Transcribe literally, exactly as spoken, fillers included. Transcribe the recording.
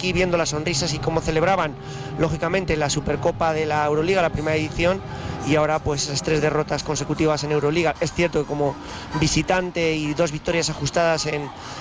aquí viendo las sonrisas y cómo celebraban, lógicamente, la Supercopa de la Euroliga, la primera edición, y ahora pues esas tres derrotas consecutivas en Euroliga. Es cierto que como visitante y dos victorias ajustadas en,